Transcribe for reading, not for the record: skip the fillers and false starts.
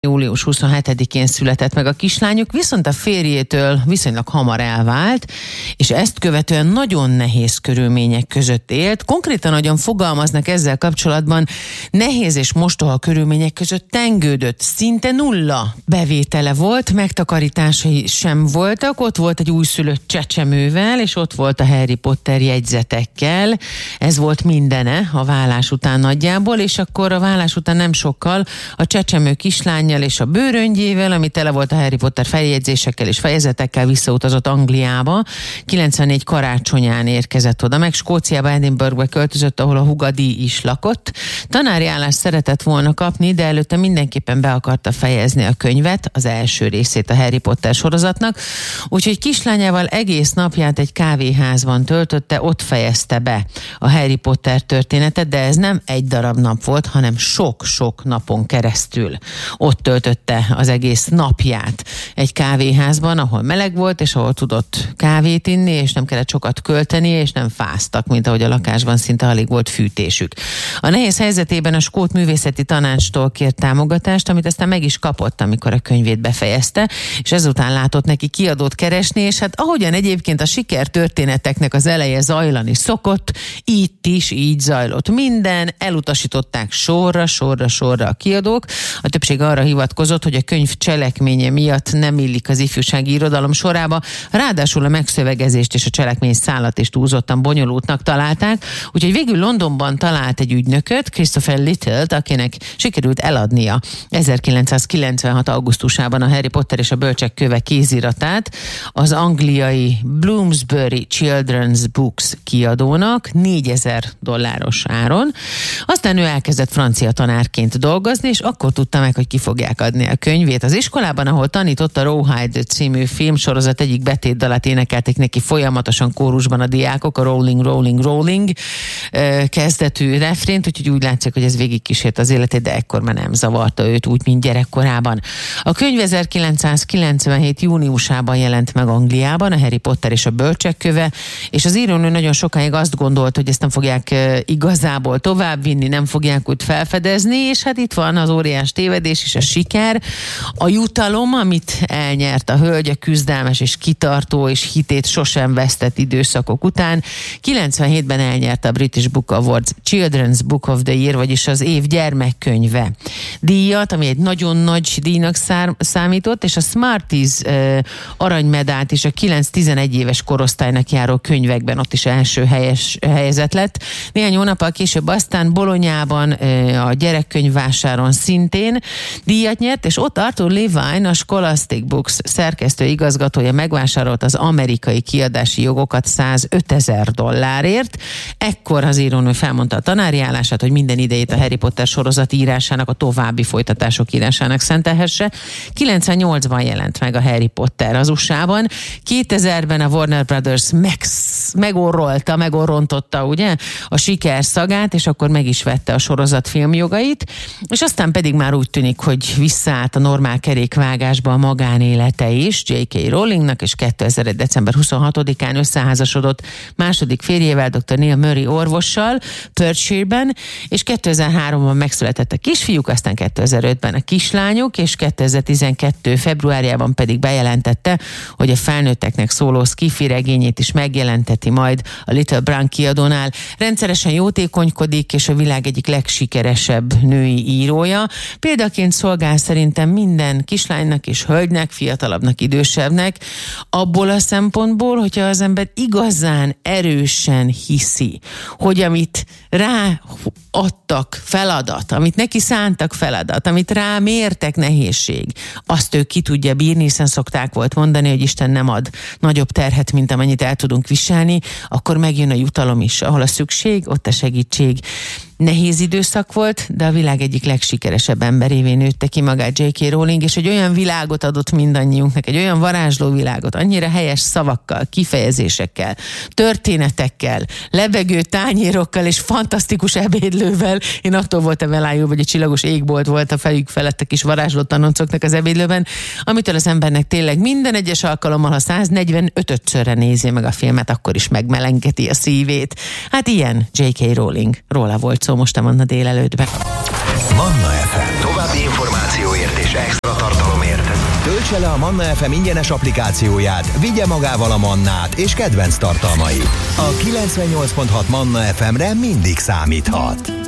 Július 27-én született meg a kislányuk, viszont a férjétől viszonylag hamar elvált, és ezt követően nagyon nehéz körülmények között élt. Konkrétan nagyon fogalmaznak ezzel kapcsolatban, nehéz és mostoha körülmények között tengődött, szinte nulla bevétele volt, megtakarításai sem voltak, ott volt egy újszülött csecsemővel, és ott volt a Harry Potter jegyzetekkel. Ez volt mindene a válás után nagyjából, és akkor a válás után nem sokkal a csecsemő kislány és a bőröngyével, ami tele volt a Harry Potter feljegyzésekkel és fejezetekkel, visszautazott Angliába. 94 karácsonyán érkezett oda, meg Skóciába, Edinburghba költözött, ahol a húga Dee is lakott. Tanári állást szeretett volna kapni, de előtte mindenképpen be akarta fejezni a könyvet, az első részét a Harry Potter sorozatnak, úgyhogy kislányával egész napját egy kávéházban töltötte, ott fejezte be a Harry Potter történetet, de ez nem egy darab nap volt, hanem sok-sok napon keresztül. Ott töltötte az egész napját egy kávéházban, ahol meleg volt, és ahol tudott kávét inni, és nem kellett sokat költeni, és nem fáztak, mint ahogy a lakásban szinte alig volt fűtésük. A nehéz helyzetében a skót művészeti tanácstól kért támogatást, amit aztán meg is kapott, amikor a könyvét befejezte, és ezután látott neki kiadót keresni, és hát ahogyan egyébként a sikertörténeteknek az eleje zajlani szokott, itt is így zajlott minden, elutasították sorra a kiadók. A többség arra hivatkozott, hogy a könyv cselekménye miatt nem illik az ifjúsági irodalom sorába, ráadásul a megszövegezést és a cselekmény szállat is túlzottan bonyolultnak találták, úgyhogy végül Londonban talált egy ügynököt, Christopher Little-t, akinek sikerült eladnia 1996. augusztusában a Harry Potter és a bölcsek köve kéziratát az angliai Bloomsbury Children's Books kiadónak $4000 áron. Aztán ő elkezdett francia tanárként dolgozni, és akkor tudta meg, hogy ki fogják adni a könyvét. Az iskolában, ahol tanított, a Rawhide című filmsorozat egyik betétdalát énekelték neki folyamatosan kórusban a diákok, a Rolling, Rolling, Rolling kezdetű refrént, úgyhogy úgy látszik, hogy ez végigkísért az életét, de ekkor már nem zavarta őt úgy, mint gyerekkorában. A könyv 1997. júniusában jelent meg Angliában, a Harry Potter és a bölcsek köve, és az írónő nagyon sokáig azt gondolt, hogy ezt nem fogják igazából továbbvinni, nem fogják úgy felfedezni, és hát itt van az óriás tévedés és a siker, a jutalom, amit elnyert a hölgy a küzdelmes és kitartó és hitét sosem vesztett időszakok után. 97-ben elnyerte a British Book Awards Children's Book of the Year, vagyis az év gyermekkönyve díjat, ami egy nagyon nagy díjnak számított, és a Smarties aranymedált is a 9-11 éves korosztálynak járó könyvekben ott is első helyezett lett. Néhány hónappal később aztán Bolonyában a gyerekkönyvvásáron szintén díjat nyert, és ott Arthur Levine, a Scholastic Books szerkesztő igazgatója megvásárolt az amerikai kiadási jogokat $105,000. Ekkor az írónő felmondta a tanári állását, hogy minden idejét a Harry Potter sorozat írásának, a további folytatások írásának szentelhesse. 98-ban jelent meg a Harry Potter az USA-ban. 2000-ben a Warner Brothers megorrontotta, ugye, a sikerszagát, és akkor meg is vette a sorozat filmjogait, és aztán pedig már úgy tűnik, hogy visszaállt a normál kerékvágásba a magánélete is J.K. Rowlingnak, és 2001. december 26-án összeházasodott második férjével, dr. Neil Murray orvossal Perthshire-ben, és 2003-ban megszületett a kisfiúk, aztán 2005-ben a kislányuk, és 2012. februárjában pedig bejelentette, hogy a felnőtteknek szóló sci-fi regényét is megjelenteti majd a Little Brown kiadónál. Rendszeresen jótékonykodik, és a világ egyik legsikeresebb női írója. Példaként szolgál szerintem minden kislánynak és hölgynek, fiatalabbnak, idősebbnek, abból a szempontból, hogyha az ember igazán erősen hiszi, hogy amit ráadtak feladat, amit neki szántak feladat, amit rá mértek nehézség, azt ő ki tudja bírni, hiszen szokták volt mondani, hogy Isten nem ad nagyobb terhet, mint amennyit el tudunk viselni, akkor megjön a jutalom is, ahol a szükség, ott a segítség. Nehéz időszak volt, de a világ egyik legsikeresebb emberévé nőtte ki magát J.K. Rowling, és egy olyan világot adott mindannyiunknak, egy olyan varázsló világot, annyira helyes szavakkal, kifejezésekkel, történetekkel, lebegő tányérokkal és fantasztikus ebédlővel. Én attól voltam elájulva, hogy egy csillagos égbolt volt a fejük felett a kis varázsló tanoncoknak az ebédlőben, amitől az embernek tényleg minden egyes alkalommal, ha 145-szörre nézi meg a filmet, akkor is megmelengeti a szívét. Hát ilyen J.K. Rowling, róla volt szó most a Manna délelőttben. Manna FM. További információért és extra tartalomért Töltse le a Manna FM ingyenes applikációját, vigye magával a Mannát és kedvenc tartalmait. A 98.6 Manna FM-re mindig számíthat.